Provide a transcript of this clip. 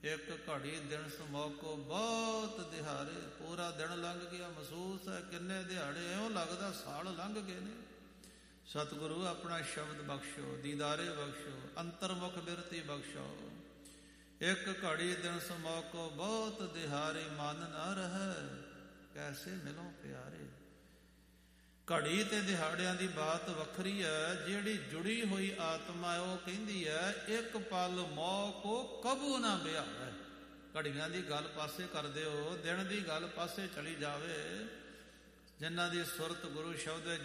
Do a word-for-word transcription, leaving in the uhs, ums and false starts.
ਇੱਕ ਘੜੀ ਦਿਨ ਸਮੋਕੋ ਬਹੁਤ ਦਿਹਾੜੇ। ਪੂਰਾ ਦਿਨ ਲੰਘ ਗਿਆ, ਮਹਿਸੂਸ ਹੈ ਕਿੰਨੇ ਦਿਹਾੜੇ, ਇਉਂ ਲੱਗਦਾ ਸਾਲ ਲੰਘ ਗਏ ਨੇ। ਸਤਿਗੁਰੂ ਆਪਣਾ ਸ਼ਬਦ ਬਖਸ਼ੋ, ਦੀਦਾਰੇ ਬਖਸ਼ੋ, ਅੰਤਰਮੁਖ ਬਿਰਤੀ ਬਖਸ਼ੋ। ਇੱਕ ਘੜੀ ਦਿਨ ਸਮੋਕੋ ਬਹੁਤ ਦਿਹਾੜੇ, ਮਨ ਨਾ ਰਹਿ ਕੈਸੇ ਮਿਲੋ ਪਿਆਰੇ। ਘੜੀ ਤੇ ਦਿਹਾੜਿਆਂ ਦੀ ਬਾਤ ਵੱਖਰੀ ਹੈ। ਜਿਹੜੀ ਜੁੜੀ ਹੋਈ ਆਤਮਾ ਹੈ ਉਹ ਕਹਿੰਦੀ ਹੈ ਇੱਕ ਪਲ ਮੋਹ ਕੋ ਕਬੂ ਨਾ ਵਿਹਾਵੇ। ਘੜੀਆਂ ਦੀ ਗੱਲ ਪਾਸੇ ਕਰ ਦਿਓ, ਦਿਨ ਦੀ ਗੱਲ ਪਾਸੇ ਚਲੀ ਜਾਵੇ। ਜਿਨ੍ਹਾਂ ਦੀ ਸੁਰਤ ਗੁਰੂ ਸ਼ਬਦ